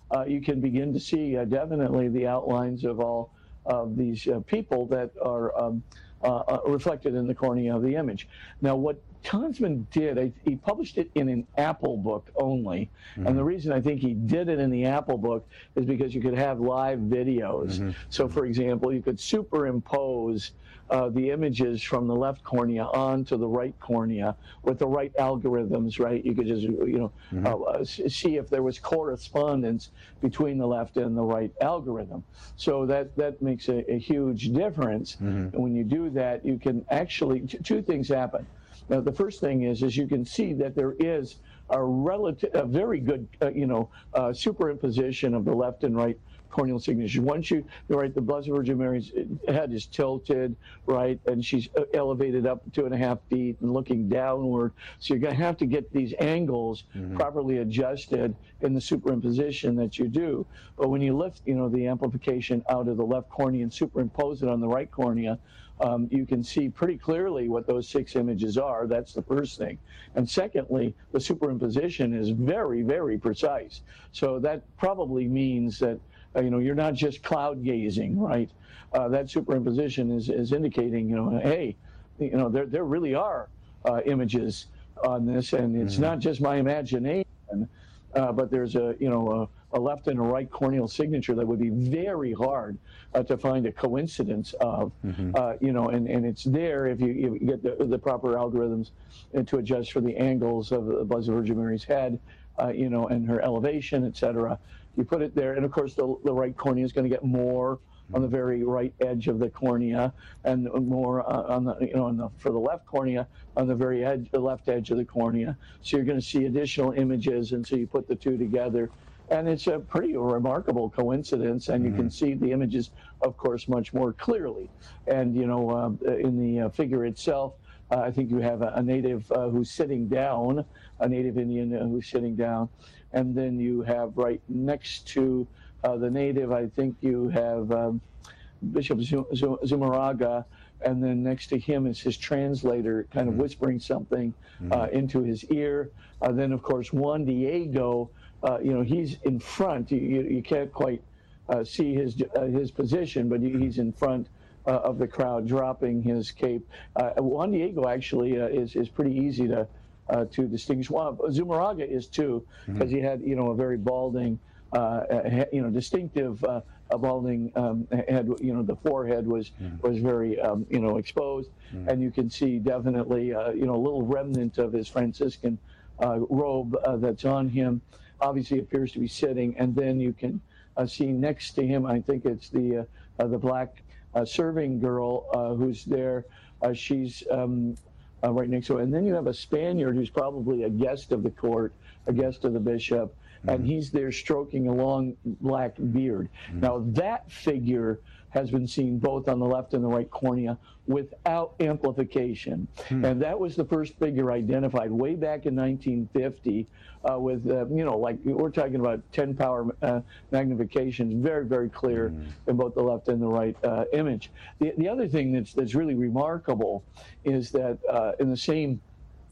you can begin to see definitely the outlines of all of these people that are reflected in the cornea of the image. Now, what Tonsman did, he published it in an Apple book only. And the reason I think he did it in the Apple book is because you could have live videos. So, for example, you could superimpose the images from the left cornea onto the right cornea with the right algorithms, right? You could just, see if there was correspondence between the left and the right algorithm. So that makes a huge difference. And when you do that, you can actually, two things happen. Now, the first thing is you can see that there is a very good, superimposition of the left and right corneal signatures. Once you're right, the Blessed Virgin Mary's head is tilted, right, and she's elevated up 2.5 feet and looking downward. So you're going to have to get these angles properly adjusted in the superimposition that you do. But when you lift, the amplification out of the left cornea and superimpose it on the right cornea, you can see pretty clearly what those 6 images are. That's the first thing. And secondly, the superimposition is very, very precise. So that probably means that you're not just cloud gazing, right? That superimposition is indicating, hey, there really are images on this, and it's not just my imagination, but there's a left and a right corneal signature that would be very hard to find a coincidence of, and it's there if you get the proper algorithms to adjust for the angles of the Blessed Virgin Mary's head, and her elevation, etc. You put it there, and of course the right cornea is going to get more on the very right edge of the cornea, and more on the for the left cornea on the very left edge of the cornea. So you're going to see additional images, and so you put the two together, and it's a pretty remarkable coincidence, and you can see the images, of course, much more clearly. And in the figure itself, I think you have a native who's sitting down, a native Indian who's sitting down, and then you have right next to the native, I think you have Bishop Zumarraga, and then next to him is his translator kind of whispering something into his ear. Then, of course, Juan Diego, he's in front. You can't quite see his position, but he's in front of the crowd, dropping his cape. Juan Diego actually is pretty easy to distinguish. Zumarraga is too, because he had a very balding, distinctive balding head. The forehead was very exposed, and you can see definitely a little remnant of his Franciscan robe that's on him. Obviously appears to be sitting, and then you can see next to him, I think it's the black serving girl who's there. She's right next to her. And then you have a Spaniard who's probably a guest of the court, a guest of the bishop, and he's there stroking a long black beard. Now that figure has been seen both on the left and the right cornea without amplification. And that was the first figure identified way back in 1950 with, like we're talking about 10 power magnification, very, very clear in both the left and the right image. The other thing that's really remarkable is that in the same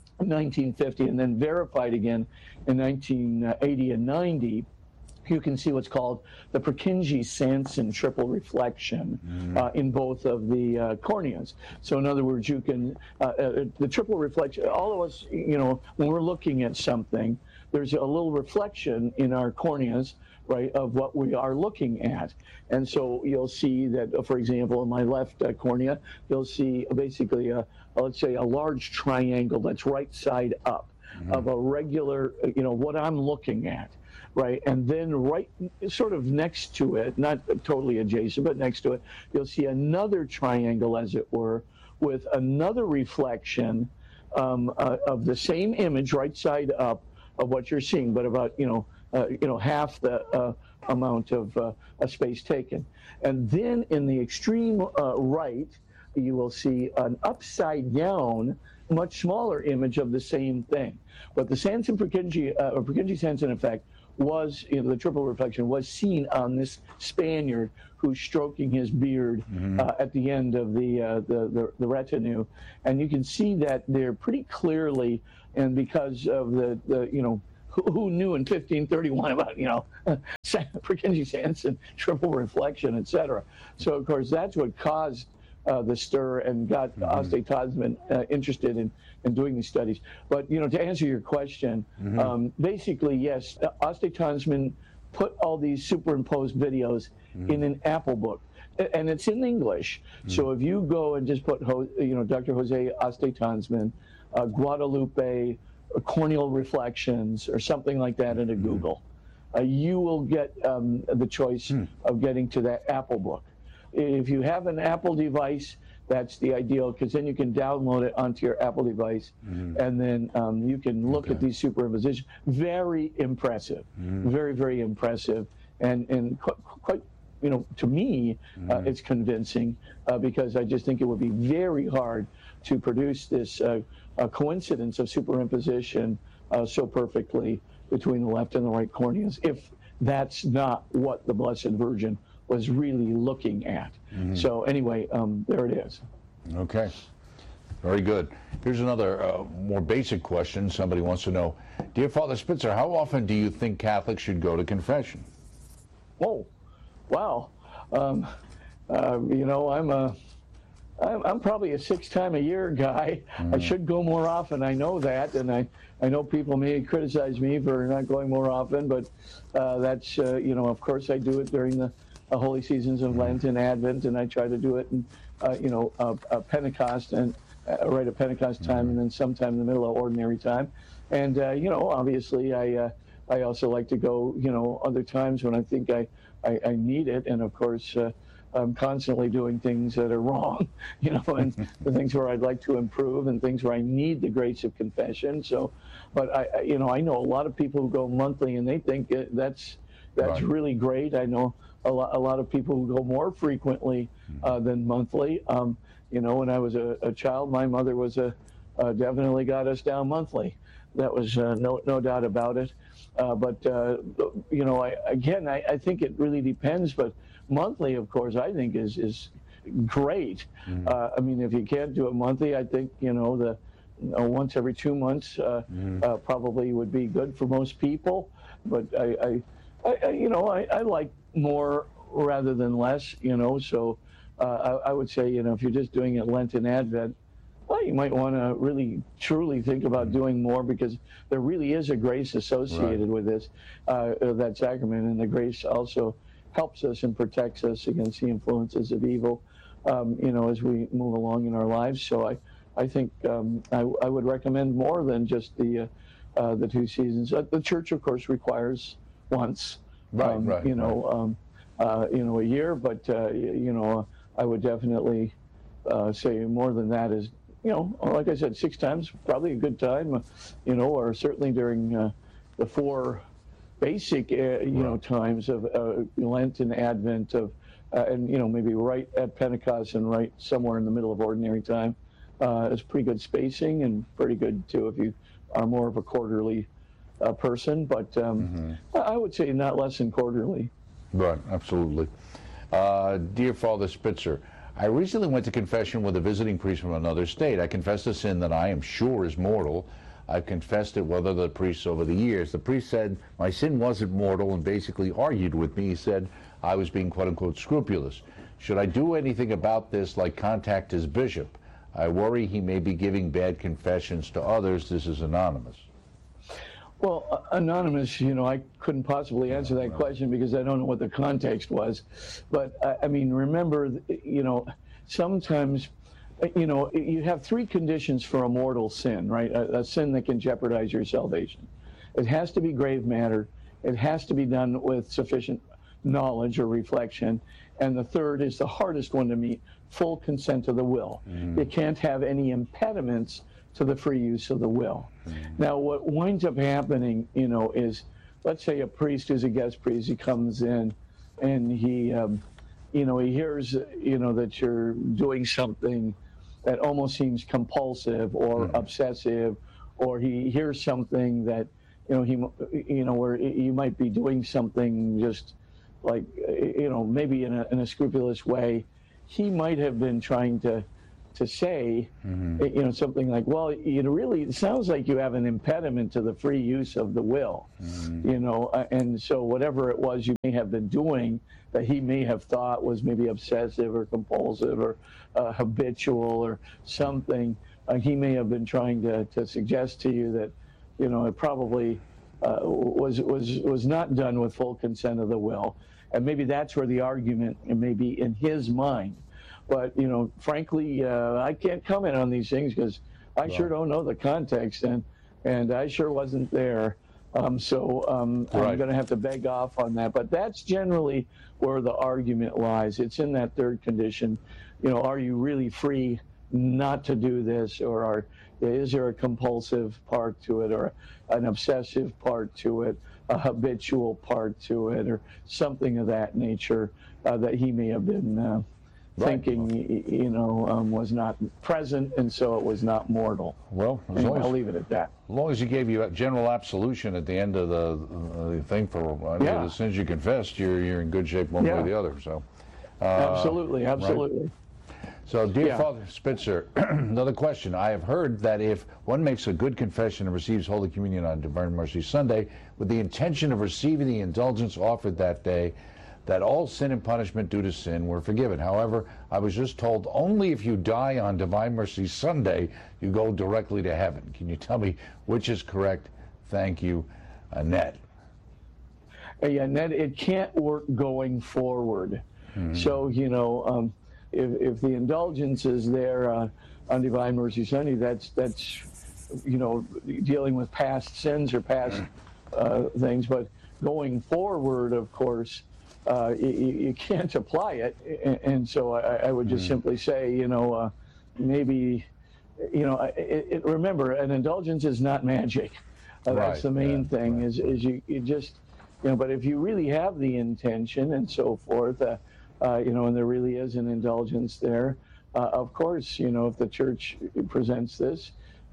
1950 and then verified again in 1980 and 90, you can see what's called the Purkinje-Sanson triple reflection in both of the corneas. So in other words, you can, the triple reflection, all of us, when we're looking at something, there's a little reflection in our corneas, right, of what we are looking at. And so you'll see that, for example, in my left cornea, you'll see basically, let's say, a large triangle that's right side up of a regular, what I'm looking at. Right, and then right sort of next to it, not totally adjacent, but next to it, you'll see another triangle, as it were, with another reflection of the same image, right side up, of what you're seeing, but about half the amount of space taken. And then in the extreme right, you will see an upside down, much smaller image of the same thing. But the Purkinje-Sanson effect was, the triple reflection was seen on this Spaniard who's stroking his beard at the end of the retinue, and you can see that there pretty clearly, and because of the who knew in 1531 about, Purkinje Sanson, triple reflection, etc. So, of course, that's what caused the stir and got Ástey Tasman interested in doing these studies. But, to answer your question, basically, yes, Ástey Tasman put all these superimposed videos in an Apple book. And it's in English. So if you go and just put, Dr. Jose Ástey Tasman, Guadalupe, corneal reflections, or something like that into Google, you will get the choice of getting to that Apple book. If you have an Apple device, that's the ideal, because then you can download it onto your Apple device, and then you can look at these superimpositions. Very impressive, very, very impressive, and quite, to me, it's convincing, because I just think it would be very hard to produce this coincidence of superimposition so perfectly between the left and the right corneas, if that's not what the Blessed Virgin was really looking at. So anyway, there it is. Okay, very good. Here's another more basic question. Somebody wants to know, dear Father Spitzer, how often do you think Catholics should go to confession? Oh, wow. I'm probably a 6-time-a-year guy. I should go more often. I know that, and I know people may criticize me for not going more often, but that's, of course I do it during the holy seasons of Lent and Advent, and I try to do it in, Pentecost, and right at Pentecost time, and then sometime in the middle of ordinary time. And, obviously I also like to go, other times when I think I need it, and of course, I'm constantly doing things that are wrong, and the things where I'd like to improve, and things where I need the grace of confession. So, but I know a lot of people who go monthly, and they think that's right. Really great. I know a lot of people who go more frequently than monthly. When I was a child, my mother was definitely got us down monthly. That was no doubt about it. But I think it really depends. But monthly, of course, I think is great. I mean, if you can't do it monthly, I think once every 2 months probably would be good for most people. But I like more rather than less. So I would say if you're just doing it Lent and Advent, well, you might want to really truly think about doing more, because there really is a grace associated with this, that sacrament, and the grace also helps us and protects us against the influences of evil, as we move along in our lives. So I think I would recommend more than just the 2 seasons. The Church, of course, requires once, a year, but I would definitely say more than that is, like I said, 6 times, probably a good time, or certainly during the 4 basic, times of Lent and Advent, and maybe right at Pentecost and right somewhere in the middle of ordinary time. It's pretty good spacing, and pretty good too if you are more of a quarterly person. But I would say not less than quarterly. Right, absolutely. Dear Father Spitzer, I recently went to confession with a visiting priest from another state. I confessed a sin that I am sure is mortal. I've confessed it with other priests over the years. The priest said my sin wasn't mortal and basically argued with me. He said I was being quote-unquote scrupulous. Should I do anything about this, like contact his bishop? I worry he may be giving bad confessions to others. This is anonymous. Well, anonymous, I couldn't possibly answer that question because I don't know what the context was. But, I mean, remember, sometimes, you have 3 conditions for a mortal sin, right? A sin that can jeopardize your salvation. It has to be grave matter. It has to be done with sufficient knowledge or reflection. And the third is the hardest one to meet, full consent of the will. You can't have any impediments to the free use of the will. Now, what winds up happening, is, let's say a priest who's a guest priest, he comes in and he hears, that you're doing something that almost seems compulsive or obsessive, or he hears something that, where you might be doing something just like, maybe in a scrupulous way. He might have been trying to to say, something like, well, it sounds like you have an impediment to the free use of the will, and so whatever it was you may have been doing that he may have thought was maybe obsessive or compulsive or habitual or something, he may have been trying to suggest to you that, it probably was not done with full consent of the will. And maybe that's where the argument may be in his mind. But, frankly, I can't comment on these things because I sure don't know the context, and I sure wasn't there. So I'm going to have to beg off on that. But that's generally where the argument lies. It's in that third condition. Are you really free not to do this, or is there a compulsive part to it, or an obsessive part to it, a habitual part to it, or something of that nature that he may have been thinking, was not present, and so it was not mortal. Well, I'll leave it at that. As long as he gave you a general absolution at the end of the thing for any of the sins you confessed, you're in good shape one way or the other. So, absolutely. Right? So, dear Father Spitzer, another question. I have heard that if one makes a good confession and receives Holy Communion on Divine Mercy Sunday with the intention of receiving the indulgence offered that day, that all sin and punishment due to sin were forgiven. However, I was just told only if you die on Divine Mercy Sunday, you go directly to heaven. Can you tell me which is correct? Thank you, Annette. Hey, Annette, it can't work going forward. So, if the indulgence is there on Divine Mercy Sunday, that's dealing with past sins or past things. But going forward, of course, you can't apply it. And so I would just simply say, maybe, remember, an indulgence is not magic. That's the main thing. Is you just, but if you really have the intention and so forth. And there really is an indulgence there. Of course, if the church presents this,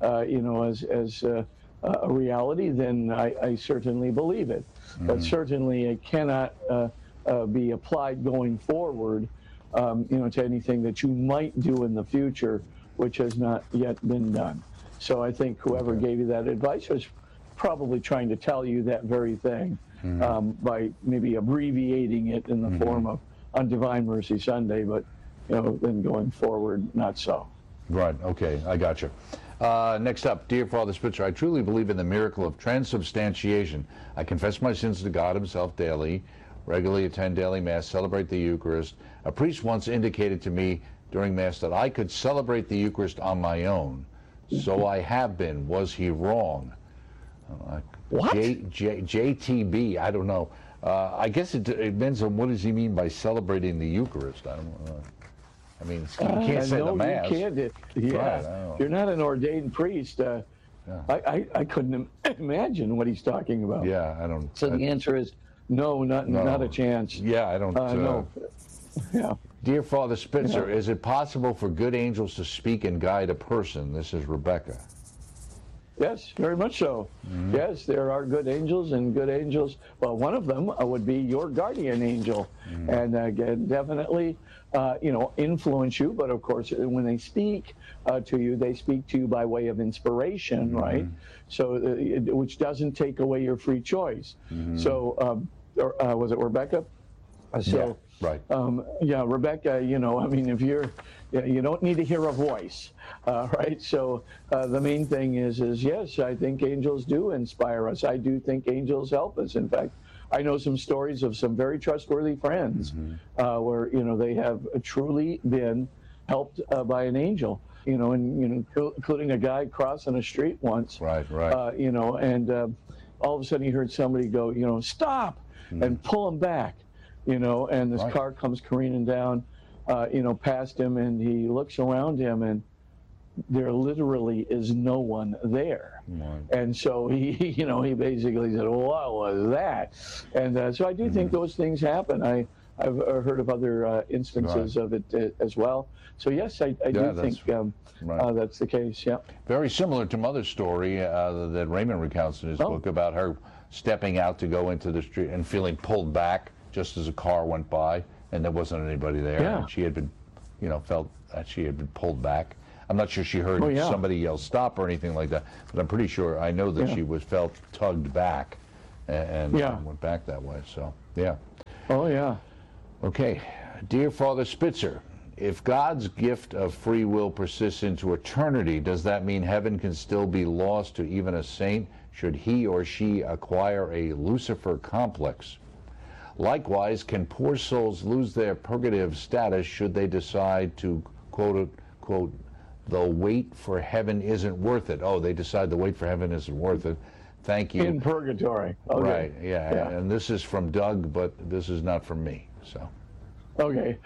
as a reality, then I certainly believe it. But certainly it cannot be applied going forward, to anything that you might do in the future, which has not yet been done. So I think whoever gave you that advice was probably trying to tell you that very thing by maybe abbreviating it in the form of on Divine Mercy Sunday, but then going forward, not so. Right. Okay, I got you. Next up, dear Father Spitzer, I truly believe in the miracle of transubstantiation. I confess my sins to God Himself daily, regularly attend daily Mass, celebrate the Eucharist. A priest once indicated to me during Mass that I could celebrate the Eucharist on my own. So I have been. Was he wrong? What? JTB, I don't know. I guess it depends on what does he mean by celebrating the Eucharist. I mean, you can't say the Mass. You can't. Right, you're not an ordained priest. I couldn't imagine what he's talking about. Yeah, I don't. So the answer is no, not a chance. Yeah, I don't. No. Yeah. Dear Father Spitzer, is it possible for good angels to speak and guide a person? This is Rebecca. Yes, very much so. Yes, there are good angels, and good angels, well, one of them would be your guardian angel, and definitely, influence you. But of course, when they speak to you, they speak to you by way of inspiration, right? So, which doesn't take away your free choice. So, was it Rebecca? So, right. Rebecca, if you don't need to hear a voice, right? So the main thing is yes, I think angels do inspire us. I do think angels help us. In fact, I know some stories of some very trustworthy friends where, they have truly been helped by an angel, including a guy crossing a street once. Right. And all of a sudden he heard somebody go, stop, and pull him back. And this car comes careening down, past him, and he looks around him, and there literally is no one there. And so he basically said, "What was that?" And so I do think those things happen. I've heard of other instances of it as well. So yes, I do think that's the case. Yeah. Very similar to Mother's story that Raymond recounts in his book about her stepping out to go into the street and feeling pulled back just as a car went by, and there wasn't anybody there. Yeah. And she had been, felt that she had been pulled back. I'm not sure she heard somebody yell stop or anything like that, but I'm pretty sure, I know that she felt tugged back and went back that way. So, yeah. Oh, yeah. Okay. Dear Father Spitzer, if God's gift of free will persists into eternity, does that mean heaven can still be lost to even a saint should he or she acquire a Lucifer complex? Likewise, can poor souls lose their purgative status should they decide to, quote, the wait for heaven isn't worth it? Oh, they decide the wait for heaven isn't worth it. Thank you. In purgatory. Okay. Right, yeah. And this is from Doug, but this is not from me, so. Okay.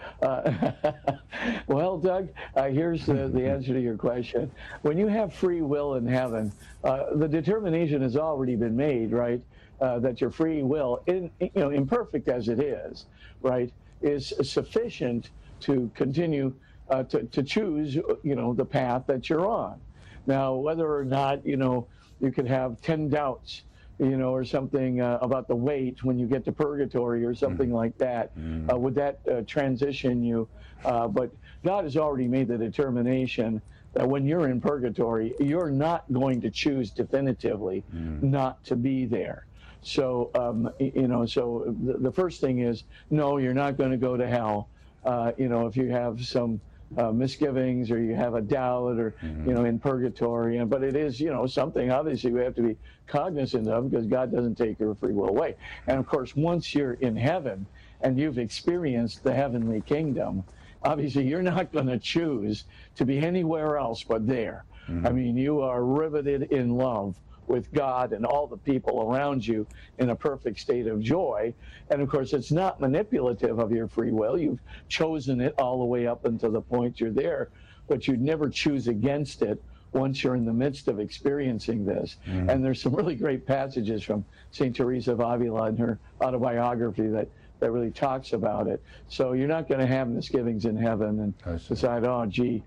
Well, Doug, here's the answer to your question. When you have free will in heaven, the determination has already been made, right? That your free will, imperfect as it is, right, is sufficient to continue to choose, the path that you're on. Now, whether or not, you could have 10 doubts, or something about the wait when you get to purgatory or something like that, would that transition you? But God has already made the determination that when you're in purgatory, you're not going to choose definitively not to be there. So, so the first thing is, no, you're not going to go to hell. If you have some misgivings or you have a doubt or, in purgatory. But it is, something obviously we have to be cognizant of because God doesn't take your free will away. And of course, once you're in heaven and you've experienced the heavenly kingdom, obviously you're not going to choose to be anywhere else but there. I mean, you are riveted in love with God and all the people around you in a perfect state of joy. And of course, it's not manipulative of your free will. You've chosen it all the way up until the point you're there, but you'd never choose against it once you're in the midst of experiencing this. And there's some really great passages from St. Teresa of Avila in her autobiography that really talks about it. So you're not going to have misgivings in heaven and decide, oh, gee,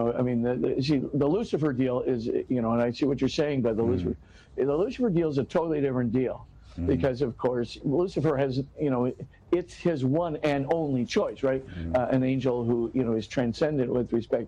the Lucifer deal is, and I see what you're saying by the Lucifer deal is a totally different deal because, of course, Lucifer has, it's his one and only choice, right? An angel who, is transcendent with respect,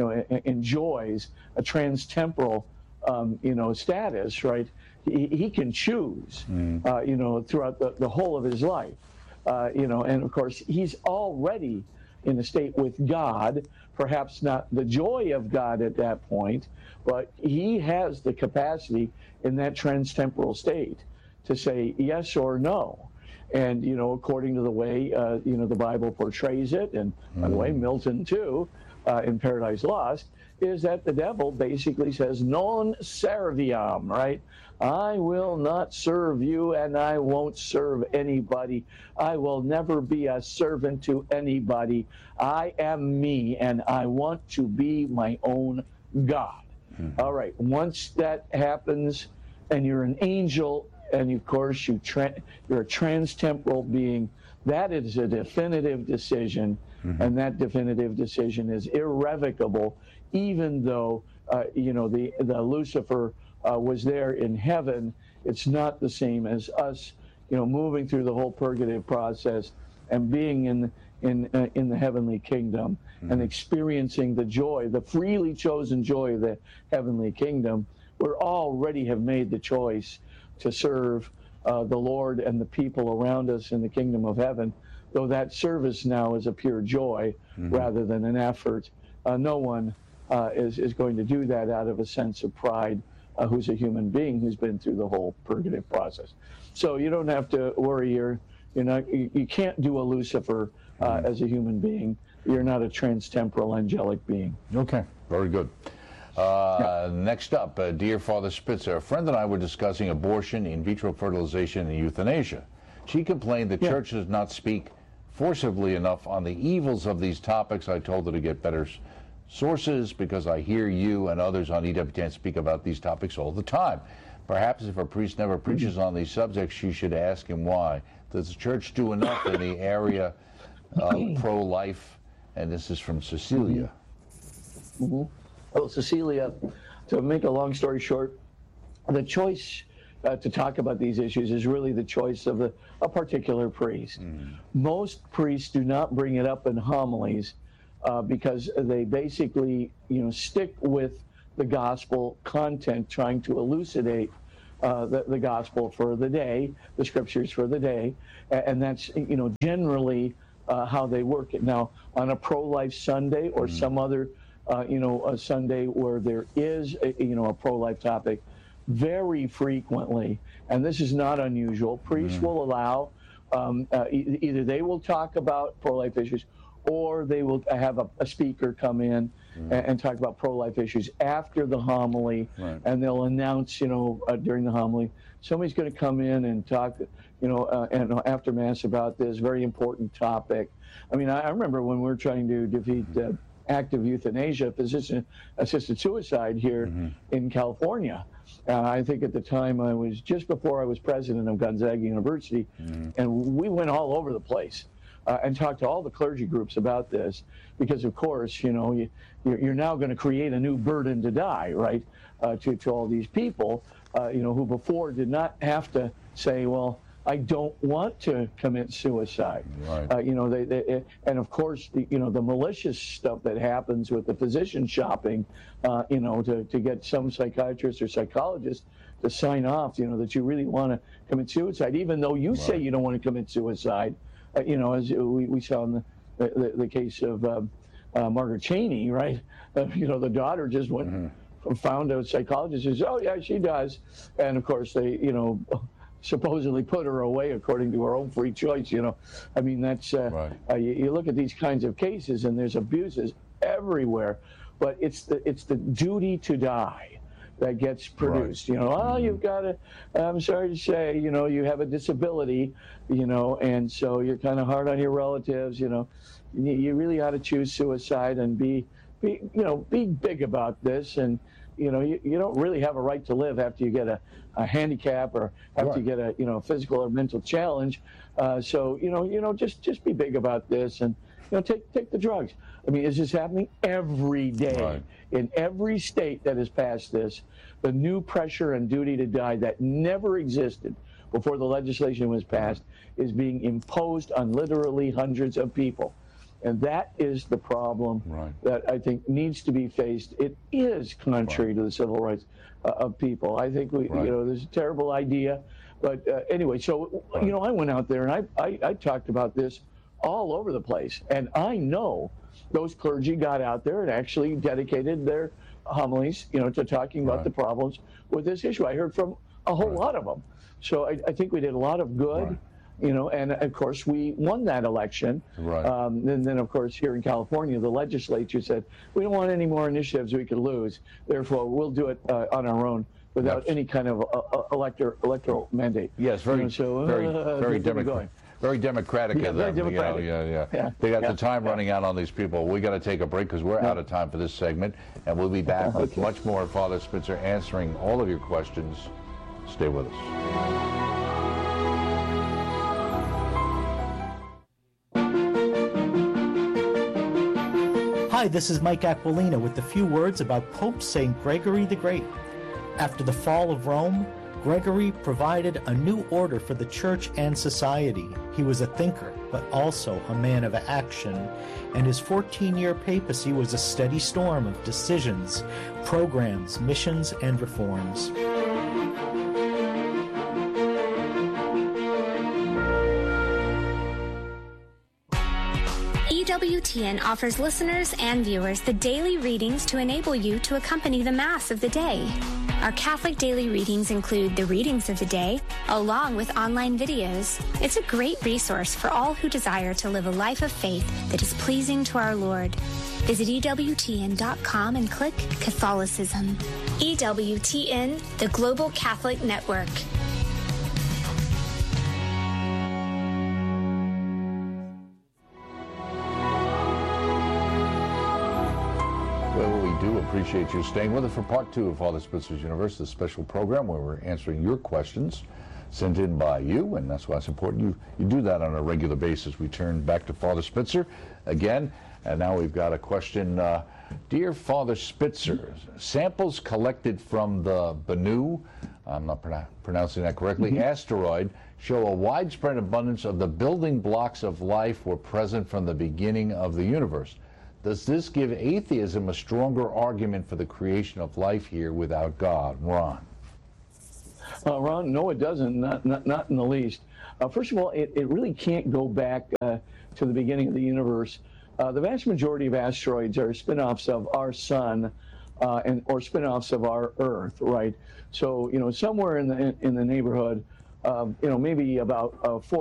enjoys a trans-temporal, status, right? He can choose, throughout the whole of his life, and of course, he's already in a state with God, perhaps not the joy of God at that point, but he has the capacity in that trans-temporal state to say yes or no. And, according to the way, the Bible portrays it, and by the way, Milton too, in Paradise Lost, is that the devil basically says, non serviam, right? I will not serve you and I won't serve anybody. I will never be a servant to anybody. I am me and I want to be my own God. All right, once that happens and you're an angel and of course you're a trans-temporal being, that is a definitive decision. And that definitive decision is irrevocable, even though, the Lucifer was there in heaven. It's not the same as us, moving through the whole purgative process and being in the heavenly kingdom and experiencing the joy, the freely chosen joy of the heavenly kingdom. We already have made the choice to serve the Lord and the people around us in the kingdom of heaven, though that service now is a pure joy rather than an effort. No one is going to do that out of a sense of pride, who's a human being who's been through the whole purgative process. So you don't have to worry. You can't do a Lucifer as a human being. You're not a trans-temporal angelic being. Okay, very good. Next up, dear Father Spitzer, a friend and I were discussing abortion, in vitro fertilization, and euthanasia. She complained the church does not speak forcibly enough on the evils of these topics. I told her to get better sources because I hear you and others on EWTN speak about these topics all the time. Perhaps if a priest never preaches on these subjects, she should ask him why. Does the church do enough in the area of pro-life? And this is from Cecilia. Well, Cecilia, to make a long story short, the choice to talk about these issues is really the choice of a particular priest. Most priests do not bring it up in homilies because they basically, stick with the gospel content, trying to elucidate the gospel for the day, the scriptures for the day, and that's generally how they work it. Now, on a pro-life Sunday or some other a Sunday where there is a pro-life topic, very frequently, and this is not unusual, priests will allow either they will talk about pro-life issues, or they will have a speaker come in and talk about pro-life issues after the homily, and they'll announce, during the homily, somebody's going to come in and talk, and after Mass about this very important topic. I mean, I remember when we were trying to defeat active euthanasia, physician-assisted suicide here in California. I think at the time I was just before I was president of Gonzaga University, and we went all over the place. And talk to all the clergy groups about this, because of course, you're now going to create a new burden to die, right? To all these people, who before did not have to say, well, I don't want to commit suicide. Right. And of course, the malicious stuff that happens with the physician shopping, to get some psychiatrist or psychologist to sign off, that you really want to commit suicide, even though you say you don't want to commit suicide. As we saw in the case of Margaret Cheney, right? The daughter just went found a psychologist and says, oh yeah, she does, and of course they supposedly put her away according to her own free choice. I mean, that's you look at these kinds of cases and there's abuses everywhere, but it's the duty to die that gets produced. You've got to, I'm sorry to say, you have a disability, and so you're kind of hard on your relatives, you really ought to choose suicide and be big about this. And, you don't really have a right to live after you get a handicap or after you get a, physical or mental challenge. So, just be big about this and, take the drugs. I mean, is this happening every day in every state that has passed this? The new pressure and duty to die that never existed before the legislation was passed is being imposed on literally hundreds of people. And that is the problem that I think needs to be faced. It is contrary to the civil rights of people. I think there's a terrible idea. But anyway, so, I went out there and I talked about this all over the place. And I know those clergy got out there and actually dedicated their homilies, to talking about the problems with this issue. I heard from a whole lot of them. So I think we did a lot of good, and of course we won that election. And then of course here in California, the legislature said, we don't want any more initiatives we could lose. Therefore, we'll do it on our own without any kind of electoral mandate. Yes, very democratic. Very democratic of them. Very democratic. They got the time running out on these people. We got to take a break because we're out of time for this segment, and we'll be back with much more. Father Spitzer answering all of your questions. Stay with us. Hi, this is Mike Aquilina with a few words about Pope St. Gregory the Great. After the fall of Rome, Gregory provided a new order for the church and society. He was a thinker, but also a man of action, and his 14-year papacy was a steady storm of decisions, programs, missions, and reforms. EWTN offers listeners and viewers the daily readings to enable you to accompany the Mass of the day. Our Catholic daily readings include the readings of the day, along with online videos. It's a great resource for all who desire to live a life of faith that is pleasing to our Lord. Visit EWTN.com and click Catholicism. EWTN, the Global Catholic Network. Appreciate you staying with us for part 2 of Father Spitzer's Universe, the special program where we're answering your questions sent in by you, and that's why it's important you do that on a regular basis. We turn back to Father Spitzer again, and now we've got a question. Dear Father Spitzer, samples collected from the Bennu, I'm not pronouncing that correctly, asteroid show a widespread abundance of the building blocks of life were present from the beginning of the universe. Does this give atheism a stronger argument for the creation of life here without God? Ron? Ron, no, it doesn't, not in the least. First of all, it really can't go back to the beginning of the universe. The vast majority of asteroids are spin-offs of our sun or spin-offs of our Earth, right? So, somewhere in the neighborhood, maybe about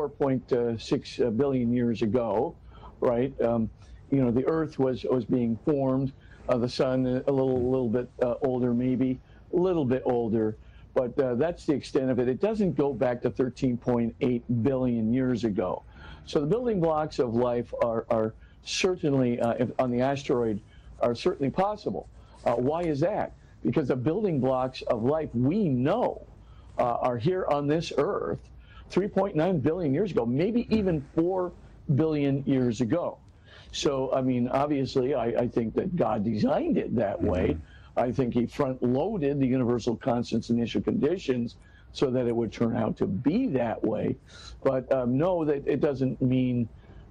4.6 billion years ago, right? The Earth was being formed. The sun a little bit older, maybe a little bit older. But that's the extent of it. It doesn't go back to 13.8 billion years ago. So the building blocks of life are certainly, on the asteroid, are certainly possible. Why is that? Because the building blocks of life we know are here on this Earth 3.9 billion years ago, maybe even 4 billion years ago. So, I mean, obviously, I think that God designed it that way. I think he front-loaded the universal constants initial conditions so that it would turn out to be that way. But no, that it doesn't mean,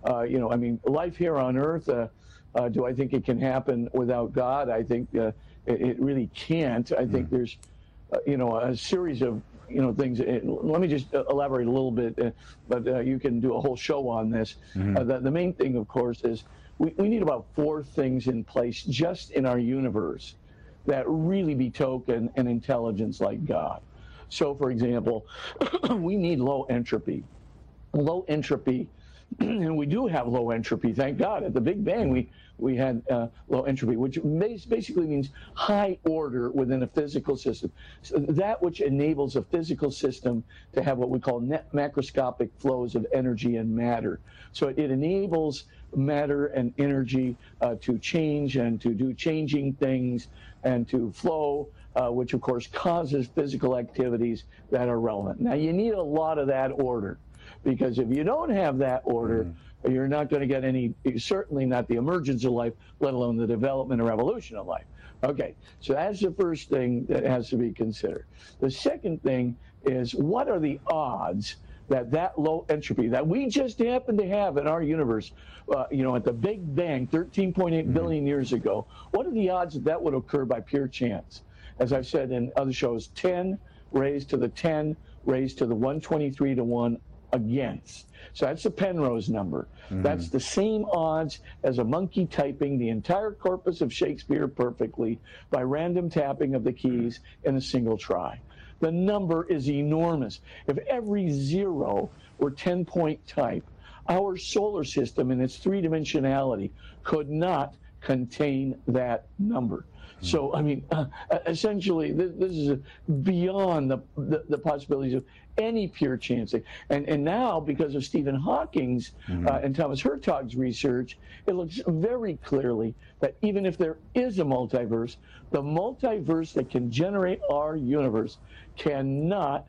life here on Earth, do I think it can happen without God? I think it really can't. I think there's, a series of, things. Let me just elaborate a little bit, but you can do a whole show on this. The main thing, of course, is we need about 4 things in place just in our universe that really betoken an intelligence like God. So, for example, we need low entropy. Low entropy, and we do have low entropy, thank God. At the Big Bang, we had low entropy, which basically means high order within a physical system. So that which enables a physical system to have what we call net macroscopic flows of energy and matter. So it enables matter and energy to change and to do changing things and to flow, which of course causes physical activities that are relevant. Now you need a lot of that order, because if you don't have that order, you're not going to get certainly not the emergence of life, let alone the development or evolution of life. Okay, so that's the first thing that has to be considered. The second thing is, what are the odds that low entropy that we just happen to have in our universe, at the Big Bang 13.8 billion years ago, what are the odds that would occur by pure chance? As I've said in other shows, 10 raised to the 10 raised to the 123 to 1 against. So that's the Penrose number. That's the same odds as a monkey typing the entire corpus of Shakespeare perfectly by random tapping of the keys in a single try. The number is enormous. If every 0 were 10-point type, our solar system in its 3-dimensionality could not contain that number. So, I mean, essentially, this is beyond the possibilities of any pure chance. And now, because of Stephen Hawking's and Thomas Hertog's research, it looks very clearly that even if there is a multiverse, the multiverse that can generate our universe cannot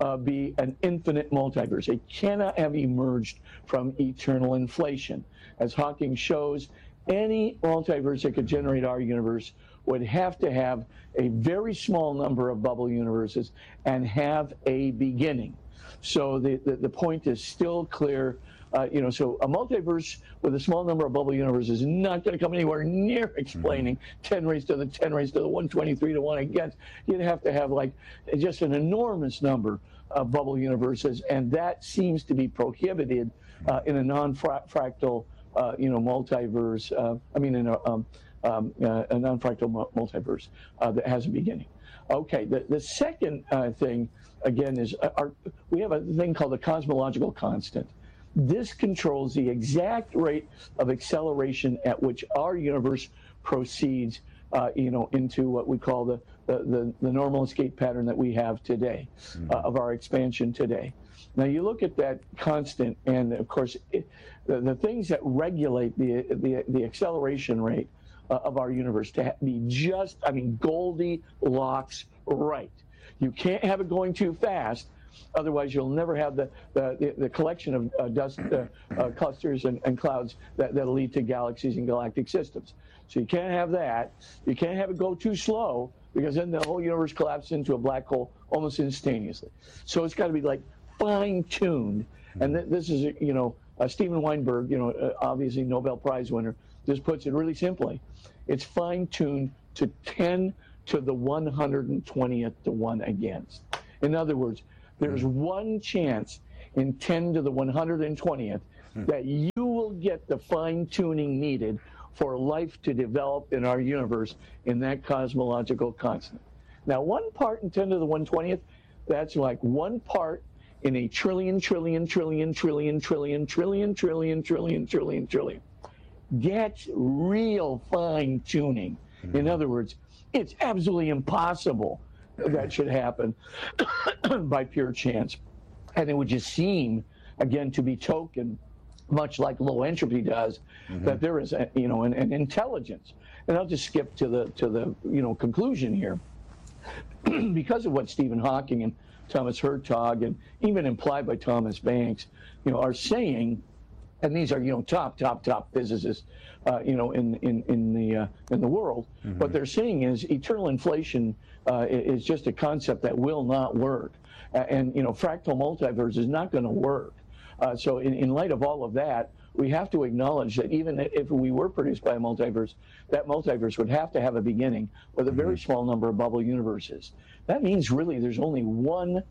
be an infinite multiverse. It cannot have emerged from eternal inflation. As Hawking shows, any multiverse that could generate our universe would have to have a very small number of bubble universes and have a beginning. So the point is still clear. So a multiverse with a small number of bubble universes is not going to come anywhere near explaining 10 raised to the 10 raised to the 123 to 1 against. You'd have to have like just an enormous number of bubble universes, and that seems to be prohibited in a non-fractal multiverse. A non-fractal multiverse that has a beginning. Okay, the second thing, again, is we have a thing called the cosmological constant. This controls the exact rate of acceleration at which our universe proceeds, into what we call the normal escape pattern that we have today, of our expansion today. Now you look at that constant, and of course, the things that regulate the acceleration rate of our universe to be just, Goldilocks right. You can't have it going too fast, otherwise you'll never have the collection of dust clusters and clouds that'll lead to galaxies and galactic systems. So you can't have that. You can't have it go too slow, because then the whole universe collapses into a black hole almost instantaneously. So it's got to be like fine-tuned, and this is Steven Weinberg, obviously Nobel Prize winner, just puts it really simply. It's fine-tuned to 10 to the 120th to 1 against. In other words, there's one chance in 10 to the 120th that you will get the fine-tuning needed for life to develop in our universe in that cosmological constant. Now, 1 part in 10 to the 120th, that's like 1 part in a trillion. That's real fine-tuning. In other words, it's absolutely impossible that should happen by pure chance. And it would just seem, again, to be token, much like low entropy does, that there is an intelligence. And I'll just skip to the conclusion here. Because of what Stephen Hawking and Thomas Hertog, and even implied by Thomas Banks, are saying, and these are top physicists, in the world. What they're saying is eternal inflation is just a concept that will not work, and fractal multiverse is not going to work. So in light of all of that, we have to acknowledge that even if we were produced by a multiverse, that multiverse would have to have a beginning with a very small number of bubble universes. That means really there's only one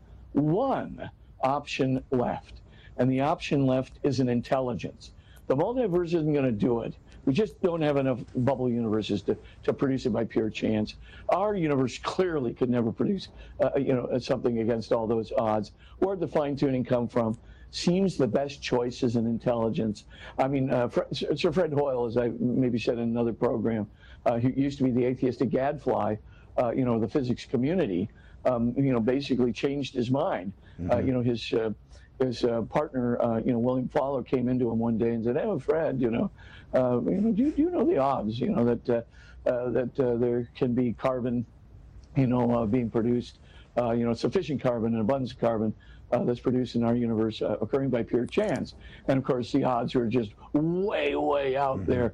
option left, and the option left is an intelligence. The multiverse isn't going to do it. We just don't have enough bubble universes to produce it by pure chance. Our universe clearly could never produce something against all those odds. Where'd the fine-tuning come from? Seems the best choice is an intelligence. I mean, Sir Fred Hoyle, as I maybe said in another program, who used to be the atheistic gadfly, the physics community, basically changed his mind. His partner, William Fowler, came into him one day and said, "Hey, Fred, do you know the odds, that there can be carbon, being produced, sufficient carbon and abundance of carbon that's produced in our universe occurring by pure chance." And of course, the odds are just way out there.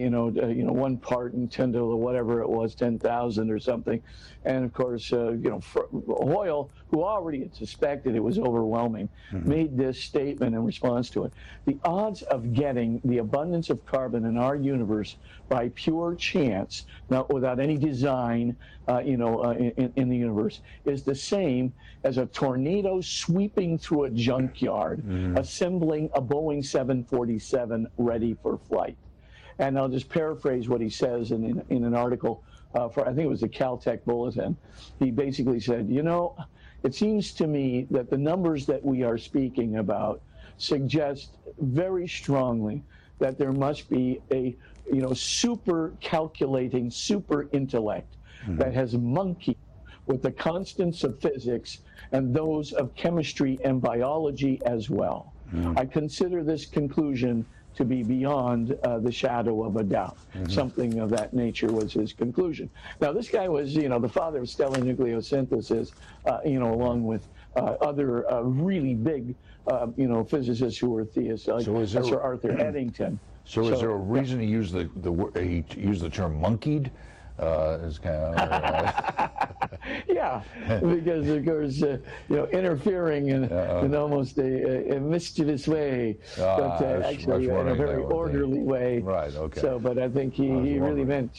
1 part in 10 to whatever it was, 10,000 or something. And of course, Hoyle, who already had suspected it was overwhelming, made this statement in response to it: the odds of getting the abundance of carbon in our universe by pure chance, not without any design, in the universe, is the same as a tornado sweeping through a junkyard, assembling a Boeing 747 ready for flight. And I'll just paraphrase what he says in an article for, I think it was the Caltech Bulletin. He basically said, it seems to me that the numbers that we are speaking about suggest very strongly that there must be a super calculating super intellect that has monkeyed with the constants of physics and those of chemistry and biology as well. I consider this conclusion to be beyond the shadow of a doubt. Something of that nature was his conclusion. Now, this guy was, the father of stellar nucleosynthesis, along with other really big, physicists who were theists, like Sir Arthur Eddington. So is there a reason he used the term monkeyed? Is kind of yeah, because of course interfering in almost a mischievous way, but actually in a very orderly way. Right. Okay. So, but I think he really meant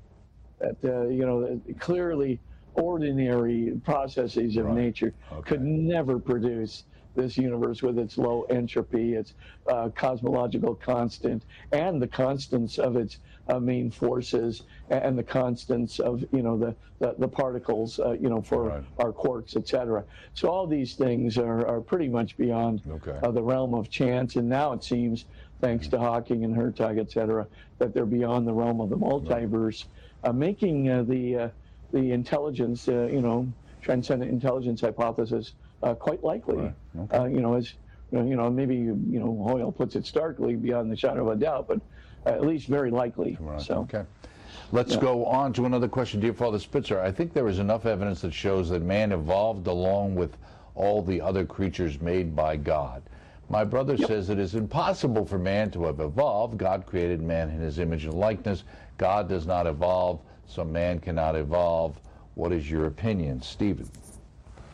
that clearly ordinary processes of nature could never produce this universe with its low entropy, its cosmological constant, and the constants of its main forces, and the constants of the particles, for our quarks, etc. So all these things are pretty much beyond the realm of chance, and now it seems, thanks to Hawking and Hertog, etc., that they're beyond the realm of the multiverse, making the intelligence, transcendent intelligence hypothesis quite likely. As maybe Hoyle puts it starkly, beyond the shadow of a doubt, but at least very likely. Okay. Let's go on to another question. Dear Father Spitzer, I think there is enough evidence that shows that man evolved along with all the other creatures made by God. My brother says it is impossible for man to have evolved. God created man in his image and likeness. God does not evolve, so man cannot evolve. What is your opinion, Stephen?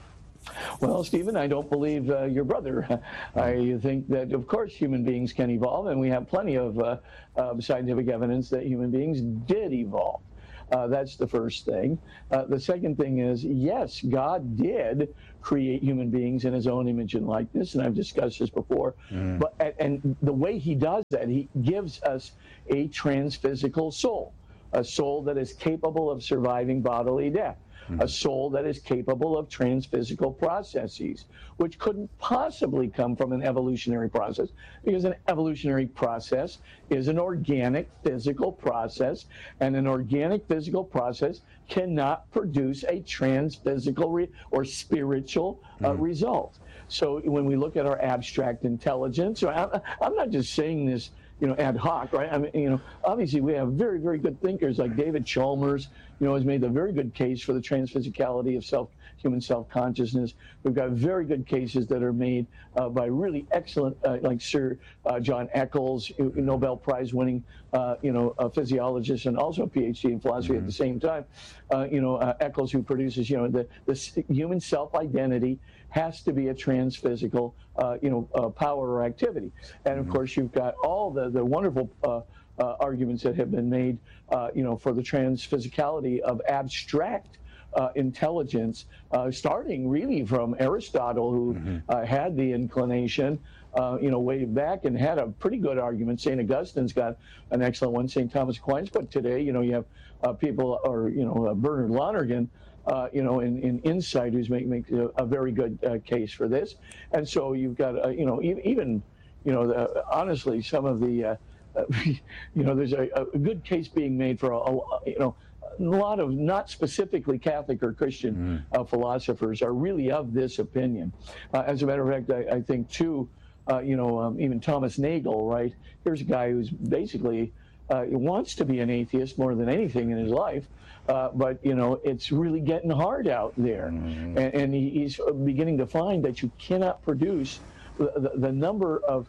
Well, Stephen, I don't believe your brother. I think that, of course, human beings can evolve, and we have plenty of scientific evidence that human beings did evolve. That's the first thing. The second thing is, yes, God did create human beings in his own image and likeness, and I've discussed this before. But and the way he does that, he gives us a transphysical soul, a soul that is capable of surviving bodily death. A soul that is capable of transphysical processes, which couldn't possibly come from an evolutionary process, because an evolutionary process is an organic physical process, and an organic physical process cannot produce a transphysical or spiritual result. So when we look at our abstract intelligence, I'm not just saying this, ad hoc, right? I mean, obviously we have very, very good thinkers like David Chalmers, has made a very good case for the transphysicality of human self-consciousness. We've got very good cases that are made by really excellent, like Sir John Eccles, Nobel Prize winning, physiologist and also a PhD in philosophy at the same time. Eccles, who produces, the human self-identity has to be a transphysical, power or activity. And of course, you've got all the wonderful arguments that have been made, for the transphysicality of abstract intelligence, starting really from Aristotle, who had the inclination, way back and had a pretty good argument. St. Augustine's got an excellent one, St. Thomas Aquinas, but today, you have people, or, Bernard Lonergan, in Insight, who's makes a very good case for this. And so you've got, honestly, some of the, there's a good case being made for a lot of not specifically Catholic or Christian philosophers are really of this opinion. As a matter of fact, I think too, even Thomas Nagel, right? Here's a guy who's basically wants to be an atheist more than anything in his life, but it's really getting hard out there, and he's beginning to find that you cannot produce the number of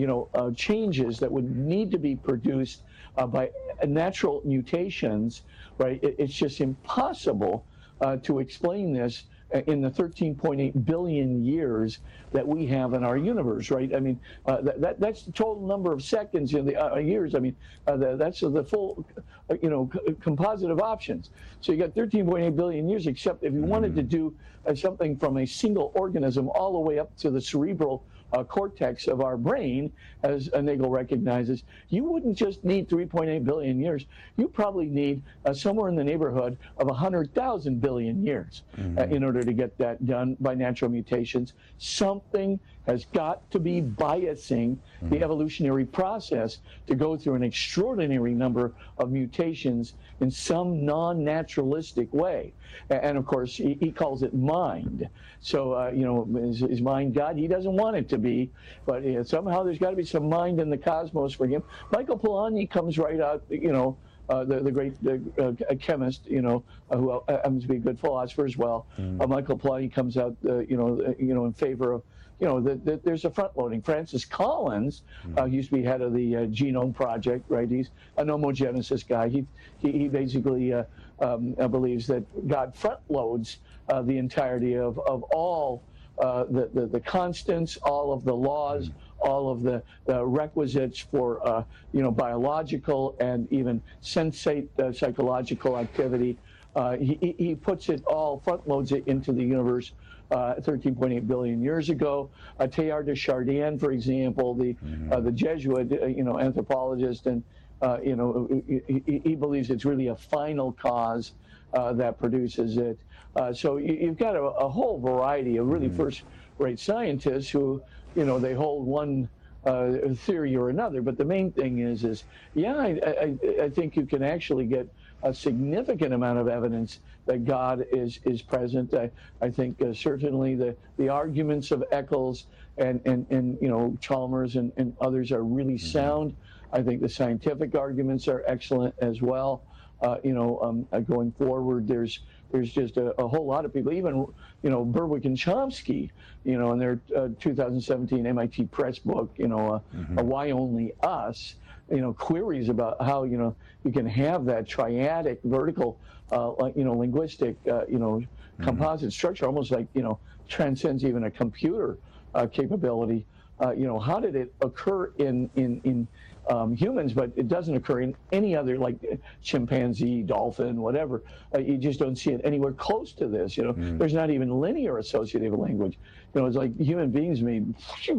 changes that would need to be produced by natural mutations, right? It's just impossible to explain this in the 13.8 billion years that we have in our universe, right? I mean, that's the total number of seconds in the years. I mean, that's the full, composite of options. So you got 13.8 billion years, except if you wanted to do something from a single organism all the way up to the cerebral cortex of our brain, as Nagel recognizes, you wouldn't just need 3.8 billion years. You probably need somewhere in the neighborhood of 100,000 billion years in order to get that done by natural mutations. Something has got to be biasing the evolutionary process to go through an extraordinary number of mutations in some non-naturalistic way. And of course, he calls it mind. So, is mind God? He doesn't want it to be, but somehow there's got to be some mind in the cosmos for him. Michael Polanyi comes right out, the great chemist, who happens to be a good philosopher as well. Michael Polanyi comes out, in favor of, there's a front loading. Francis Collins used to be head of the Genome Project, right? He's a nomogenesis guy. He basically believes that God front loads the entirety of all the constants, all of the laws, all of the requisites for biological and even sensate psychological activity. He puts it all, front loads it into the universe 13.8 billion years ago. Teilhard de Chardin, for example, the Jesuit anthropologist, and he believes it's really a final cause that produces it. So you've got a whole variety of really first-rate scientists who, they hold one theory or another. But the main thing is I think you can actually get a significant amount of evidence that God is present. I think certainly the arguments of Eccles and Chalmers and others are really sound. I think the scientific arguments are excellent as well. Going forward, there's just a whole lot of people, even, Berwick and Chomsky, in their 2017 MIT Press book, Why Only Us, queries about how, you can have that triadic vertical, linguistic, composite structure, almost like, transcends even a computer capability. How did it occur in humans, but it doesn't occur in any other, like chimpanzee, dolphin, whatever. You just don't see it anywhere close to this. There's not even linear associative language. It's like human beings made,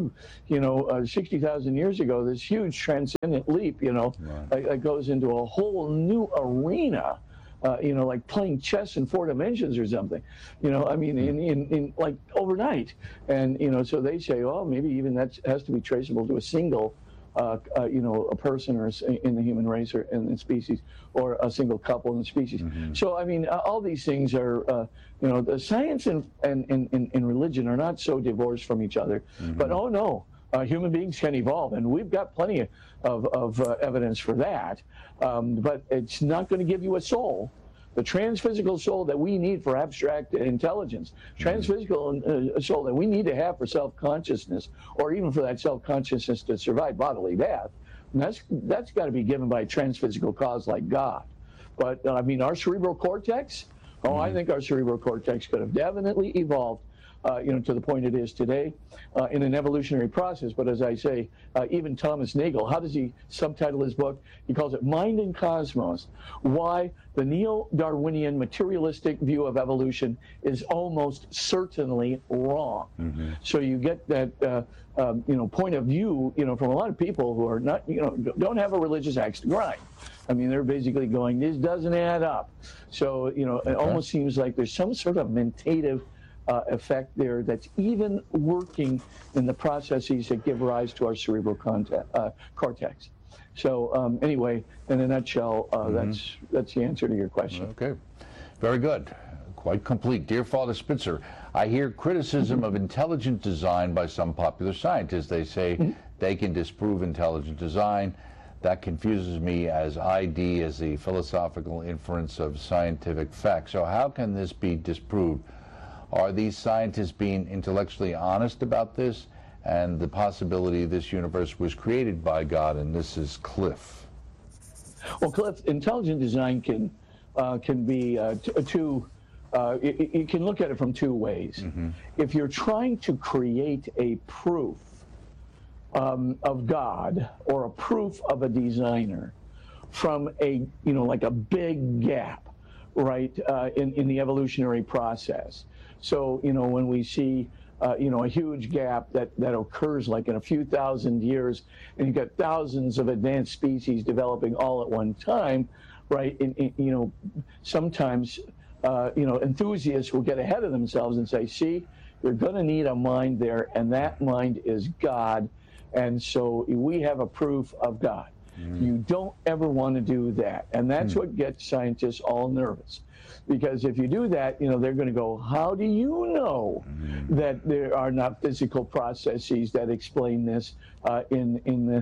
60,000 years ago, this huge transcendent leap. That goes into a whole new arena. Like playing chess in 4 dimensions or something, in like overnight. And, so they say, oh, maybe even that has to be traceable to a single, a person or in the human race or in the species, or a single couple in the species. So, all these things are, the science and religion are not so divorced from each other. But, oh, no. Human beings can evolve, and we've got plenty of evidence for that. But it's not going to give you a soul, the transphysical soul that we need for abstract intelligence, transphysical soul that we need to have for self-consciousness, or even for that self-consciousness to survive bodily death. And that's got to be given by a transphysical cause like God. But, our cerebral cortex, I think our cerebral cortex could have definitely evolved to the point it is today in an evolutionary process. But as I say, even Thomas Nagel, how does he subtitle his book? He calls it Mind and Cosmos, Why the Neo-Darwinian Materialistic View of Evolution is Almost Certainly Wrong. So you get that, point of view, from a lot of people who are not, don't have a religious axe to grind. They're basically going, this doesn't add up. So, it almost seems like there's some sort of mentative effect there that's even working in the processes that give rise to our cerebral cortex. So anyway, in a nutshell, that's the answer to your question. Okay, very good. Quite complete. Dear Father Spitzer, I hear criticism of intelligent design by some popular scientists. They say they can disprove intelligent design. That confuses me, as ID as the philosophical inference of scientific fact. So how can this be disproved? Are these scientists being intellectually honest about this and the possibility this universe was created by God? And this is Cliff. Well, Cliff, intelligent design can be you can look at it from two ways. If you're trying to create a proof of God or a proof of a designer from a like a big gap, right, in the evolutionary process. So, when we see, a huge gap that occurs like in a few thousand years, and you've got thousands of advanced species developing all at one time, right? And sometimes, enthusiasts will get ahead of themselves and say, see, you're going to need a mind there, and that mind is God. And so we have a proof of God. You don't ever want to do that. And that's what gets scientists all nervous. Because if you do that, they're going to go, how do you know that there are not physical processes that explain this in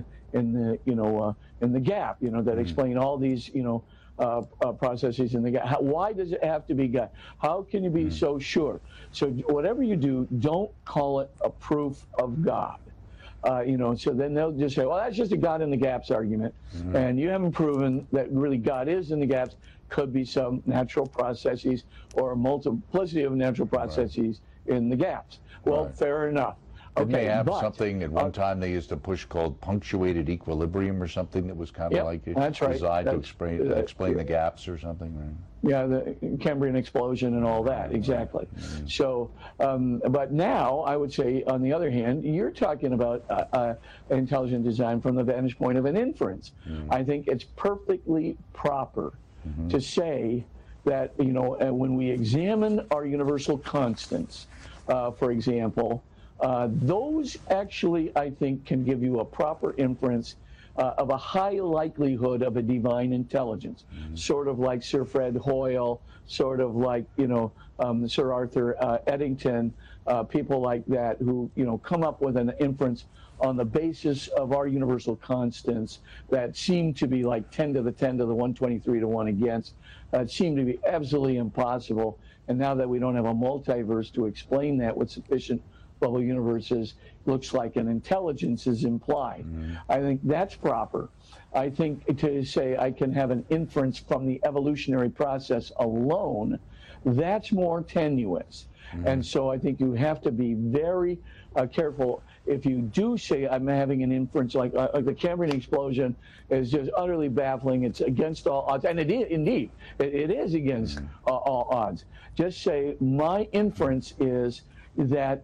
the gap, that explain all these, processes in the gap? Why does it have to be God? How can you be so sure? So whatever you do, don't call it a proof of God. So then they'll just say, well, that's just a God in the gaps argument. And you haven't proven that really God is in the gaps. Could be some natural processes or a multiplicity of natural processes in the gaps. Well, fair enough. Didn't they have something at one time they used to push called punctuated equilibrium or something that was kind of like designed to explain the gaps or something? Right? Yeah, the Cambrian explosion and all that, exactly. So, but now I would say, on the other hand, you're talking about intelligent design from the vantage point of an inference. I think it's perfectly proper to say that, when we examine our universal constants, for example, those actually, I think, can give you a proper inference of a high likelihood of a divine intelligence, sort of like Sir Fred Hoyle, sort of like, Sir Arthur Eddington, people like that who, come up with an inference on the basis of our universal constants that seem to be like 10 to the 10 to the 123 to 1 against, seem to be absolutely impossible. And now that we don't have a multiverse to explain that with sufficient bubble universes looks like an intelligence is implied. I think that's proper. I think to say I can have an inference from the evolutionary process alone, that's more tenuous. And so I think you have to be very careful. If you do say I'm having an inference, like the Cambrian explosion is just utterly baffling, it's against all odds, and it is, indeed, it is against all odds. Just say my inference is that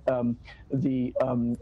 the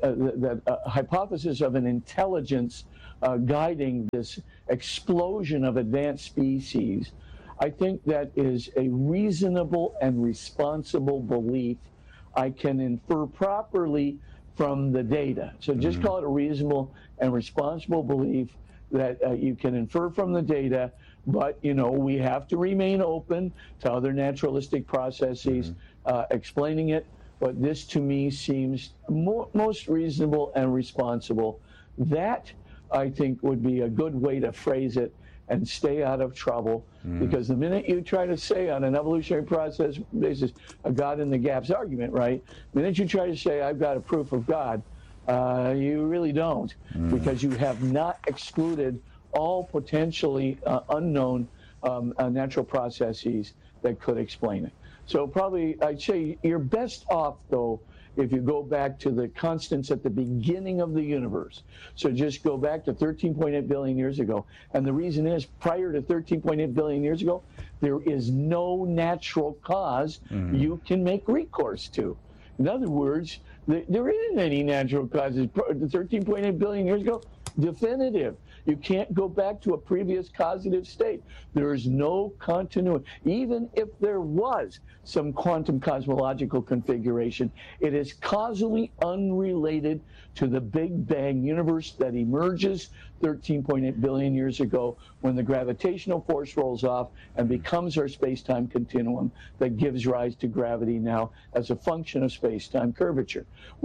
hypothesis of an intelligence guiding this explosion of advanced species, I think that is a reasonable and responsible belief I can infer properly from the data. So just call it a reasonable and responsible belief that you can infer from the data, but, you know, we have to remain open to other naturalistic processes explaining it. But this, to me, seems most reasonable and responsible. That, I think, would be a good way to phrase it and stay out of trouble. Because the minute you try to say on an evolutionary process basis, a God in the gaps argument, right? The minute you try to say, I've got a proof of God, you really don't, because you have not excluded all potentially unknown natural processes that could explain it. So probably I'd say you're best off, though, if you go back to the constants at the beginning of the universe. So just go back to 13.8 billion years ago. And the reason is, prior to 13.8 billion years ago, there is no natural cause you can make recourse to. In other words, there isn't any natural causes. 13.8 billion years ago, definitive. You can't go back to a previous causative state. There is no continuity. Even if there was some quantum cosmological configuration, it is causally unrelated to the Big Bang universe that emerges 13.8 billion years ago when the gravitational force rolls off and becomes our space-time continuum that gives rise to gravity now as a function of space-time curvature.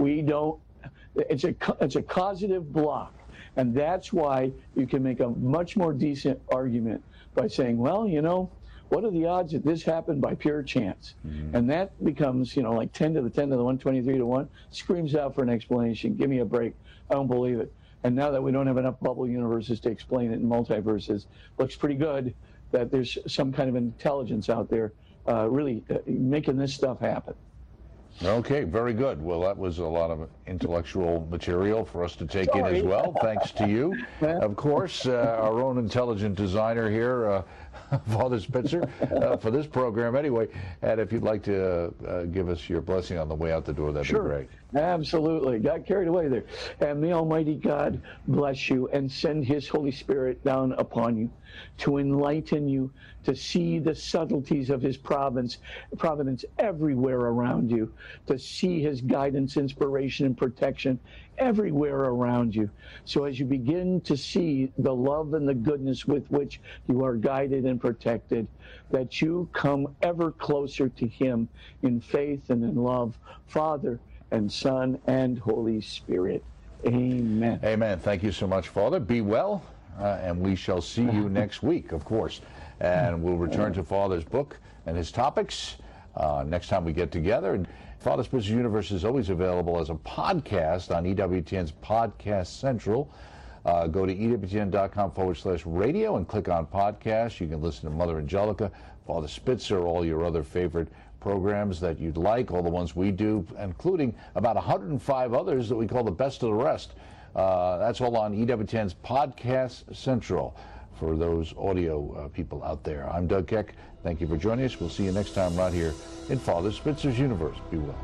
It's a causative block. And that's why you can make a much more decent argument by saying, well, you know, what are the odds that this happened by pure chance? And that becomes, you know, like 10 to the 10 to the 123 to 1, screams out for an explanation. Give me a break. I don't believe it. And now that we don't have enough bubble universes to explain it in multiverses, looks pretty good that there's some kind of intelligence out there really making this stuff happen. Okay, very good. Well, that was a lot of intellectual material for us to take in as well. Thanks to you. Of course, our own intelligent designer here, Father Spitzer, for this program anyway. And if you'd like to give us your blessing on the way out the door, that'd be great. Absolutely. Got carried away there. And may Almighty God bless you and send His Holy Spirit down upon you to enlighten you, to see the subtleties of His providence everywhere around you, to see His guidance, inspiration, and protection everywhere around you. So as you begin to see the love and the goodness with which you are guided and protected, that you come ever closer to Him in faith and in love, Father and Son and Holy Spirit. Amen. Amen. Thank you so much, Father. Be well, and we shall see you next week, of course. And we'll return to Father's book and his topics next time we get together. And Father Spitzer's Universe is always available as a podcast on EWTN's Podcast Central. Go to EWTN.com/radio and click on podcast. You can listen to Mother Angelica, Father Spitzer, all your other favorite programs that you'd like, all the ones we do, including about 105 others that we call the best of the rest. That's all on EWTN's Podcast Central for those audio people out there. I'm Doug Keck. Thank you for joining us. We'll see you next time right here in Father Spitzer's Universe. Be well.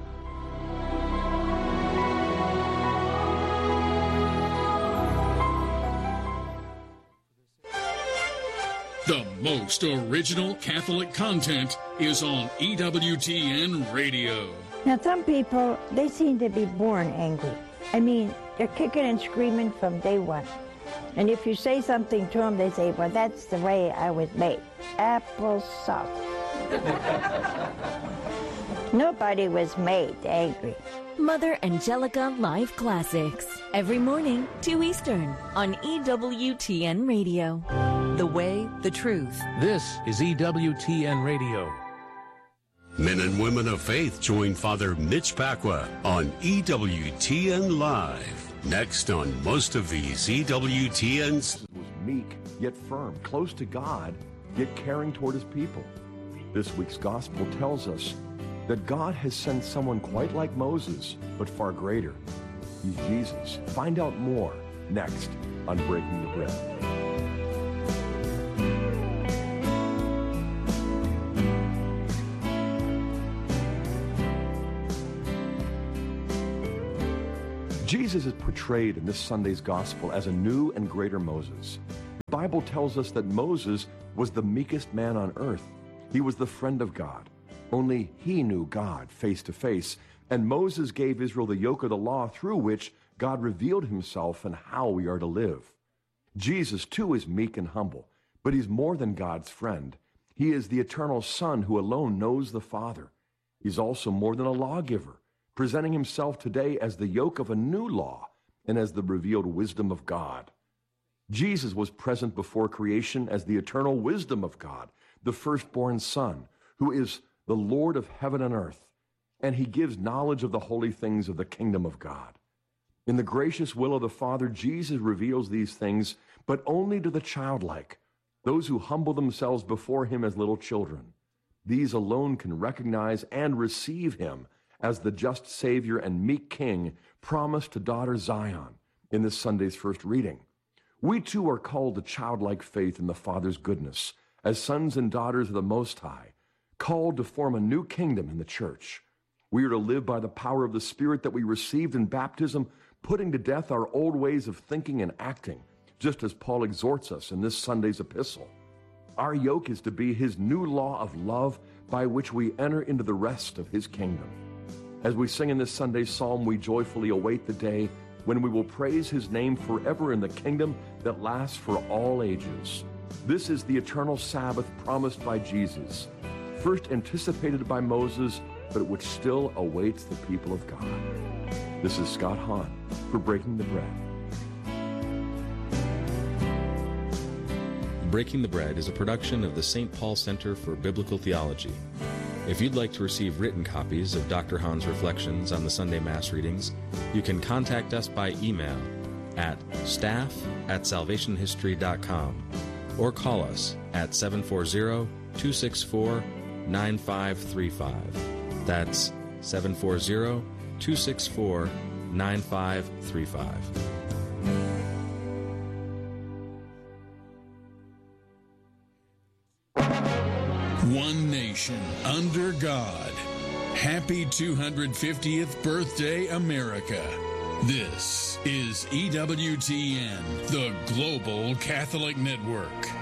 The most original Catholic content is on EWTN Radio. Now, some people, they seem to be born angry. I mean, they're kicking and screaming from day one. And if you say something to them, they say, well, that's the way I was made. Applesauce. Nobody was made angry. Mother Angelica Live Classics. Every morning, 2 Eastern, on EWTN Radio. The way, the truth. This is EWTN Radio. Men and women of faith join Father Mitch Pacwa on EWTN Live. Next on most of these EWTNs. Was meek, yet firm, close to God, yet caring toward his people. This week's gospel tells us that God has sent someone quite like Moses, but far greater. He's Jesus. Find out more next on Breaking the Bread. Jesus is portrayed in this Sunday's gospel as a new and greater Moses. The Bible tells us that Moses was the meekest man on earth. He was the friend of God. Only he knew God face to face, and Moses gave Israel the yoke of the law through which God revealed himself and how we are to live. Jesus, too, is meek and humble, but he's more than God's friend. He is the eternal Son who alone knows the Father. He's also more than a lawgiver, presenting himself today as the yoke of a new law and as the revealed wisdom of God. Jesus was present before creation as the eternal wisdom of God, the firstborn Son, who is the Lord of heaven and earth, and he gives knowledge of the holy things of the kingdom of God. In the gracious will of the Father, Jesus reveals these things, but only to the childlike, those who humble themselves before him as little children. These alone can recognize and receive him as the just Savior and meek King promised to daughter Zion in this Sunday's first reading. We too are called to childlike faith in the Father's goodness, as sons and daughters of the Most High, called to form a new kingdom in the church. We are to live by the power of the Spirit that we received in baptism, putting to death our old ways of thinking and acting, just as Paul exhorts us in this Sunday's epistle. Our yoke is to be his new law of love by which we enter into the rest of his kingdom. As we sing in this Sunday's psalm, we joyfully await the day when we will praise his name forever in the kingdom that lasts for all ages. This is the eternal Sabbath promised by Jesus, first anticipated by Moses, but which still awaits the people of God. This is Scott Hahn for Breaking the Bread. Breaking the Bread is a production of the St. Paul Center for Biblical Theology. If you'd like to receive written copies of Dr. Hahn's reflections on the Sunday Mass readings, you can contact us by email at staff@salvationhistory.com or call us at 740-264-9535. That's 740-264-9535. One nation under God. Happy 250th birthday, America. This is EWTN, the Global Catholic Network.